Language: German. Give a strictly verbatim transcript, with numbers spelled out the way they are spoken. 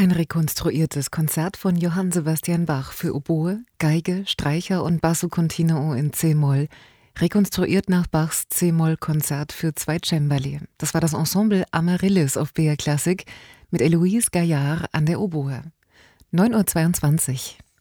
Ein rekonstruiertes Konzert von Johann Sebastian Bach für Oboe, Geige, Streicher und Basso Continuo in C-Moll, rekonstruiert nach Bachs C-Moll-Konzert für zwei Cembali. Das war das Ensemble Amaryllis auf B R Klassik mit Eloise Gaillard an der Oboe. neun Uhr zweiundzwanzig.